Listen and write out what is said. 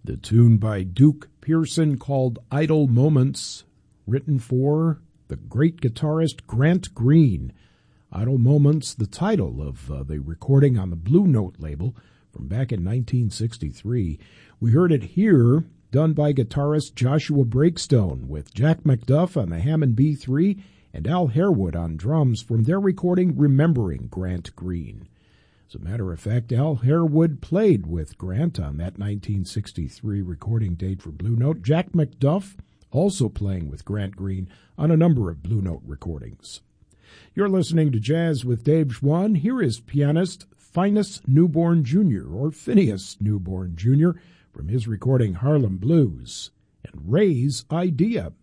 The tune by Duke Pearson called Idle Moments, written for the great guitarist Grant Green. Idle Moments, the title of the recording on the Blue Note label from back in 1963. We heard it here, done by guitarist Joshua Breakstone, with Jack McDuff on the Hammond B3 and Al Harewood on drums from their recording Remembering Grant Green. As a matter of fact, Al Harewood played with Grant on that 1963 recording date for Blue Note. Jack McDuff also playing with Grant Green on a number of Blue Note recordings. You're listening to Jazz with Dave Schwann. Here is pianist Phineas Newborn Jr., or Phineas Newborn Jr., from his recording Harlem Blues, and Ray's Idea.